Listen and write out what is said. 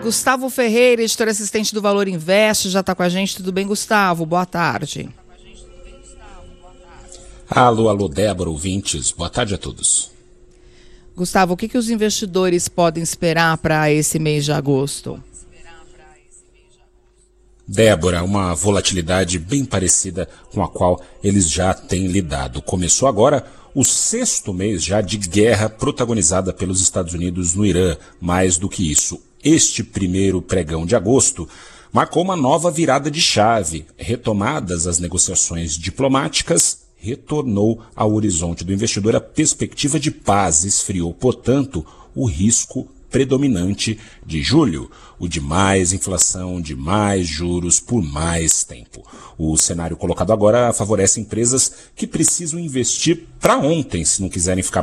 Gustavo Ferreira, editor assistente do Valor Invest, já está com a gente. Tudo bem, Gustavo? Boa tarde. Alô, Débora, ouvintes. Boa tarde a todos. Gustavo, o que os investidores podem esperar para esse mês de agosto? Débora, uma volatilidade bem parecida com a qual eles já têm lidado. Começou agora o 6º mês já de guerra protagonizada pelos Estados Unidos no Irã. Mais do que isso, este primeiro pregão de agosto marcou uma nova virada de chave. Retomadas as negociações diplomáticas, retornou ao horizonte do investidor a perspectiva de paz, esfriou, portanto, o risco predominante de julho, o de mais inflação, de mais juros por mais tempo. O cenário colocado agora favorece empresas que precisam investir para ontem, se não quiserem ficar